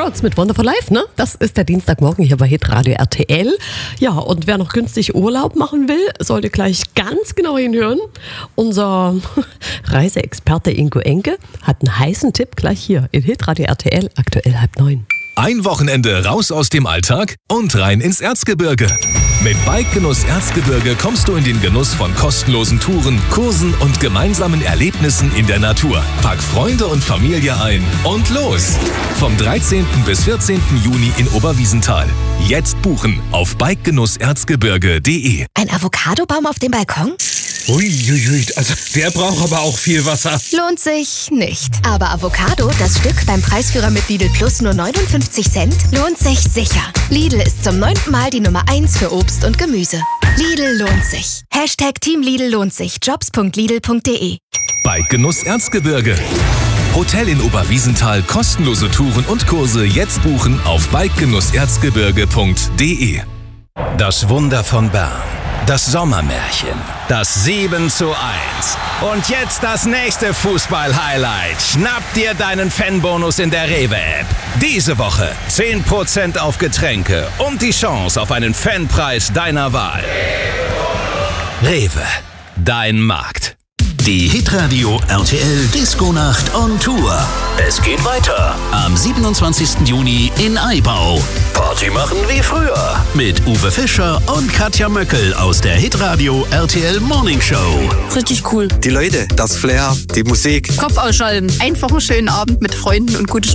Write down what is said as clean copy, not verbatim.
Strokes mit Wonderful Life, ne? Das ist der Dienstagmorgen hier bei Hitradio RTL. Ja, und wer noch günstig Urlaub machen will, sollte gleich ganz genau hinhören. Unser Reiseexperte Ingo Enke hat einen heißen Tipp gleich hier in Hitradio RTL, aktuell 8:30. Ein Wochenende raus aus dem Alltag und rein ins Erzgebirge. Mit Bikegenuss Erzgebirge kommst du in den Genuss von kostenlosen Touren, Kursen und gemeinsamen Erlebnissen in der Natur. Pack Freunde und Familie ein und los! Vom 13. bis 14. Juni in Oberwiesenthal. Jetzt buchen auf bikegenusserzgebirge.de. Ein Avocadobaum auf dem Balkon? Uiuiui, also der braucht aber auch viel Wasser. Lohnt sich nicht. Aber Avocado, das Stück beim Preisführer mit Lidl Plus nur 59 Cent, lohnt sich sicher. Lidl ist zum 9. Mal die Nummer 1 für Obst und Gemüse. Lidl lohnt sich. Team Lidl lohnt sich. Jobs.lidl.de. Bikegenuss Erzgebirge. Hotel in Oberwiesenthal, kostenlose Touren und Kurse jetzt buchen auf bikegenusserzgebirge.de. Das Wunder von Bern. Das Sommermärchen. Das 7:1. Und jetzt das nächste Fußball-Highlight. Schnapp dir deinen Fanbonus in der Rewe-App. Diese Woche 10% auf Getränke und die Chance auf einen Fanpreis deiner Wahl. Rewe, dein Markt. Die Hitradio RTL Disco-Nacht on Tour. Es geht weiter am 27. Juni in Aibau. Party machen wie früher mit Uwe Fischer und Katja Möckel aus der Hitradio RTL Morning Show. Richtig cool. Die Leute, das Flair, die Musik. Kopf ausschalten. Einfach einen schönen Abend mit Freunden und gute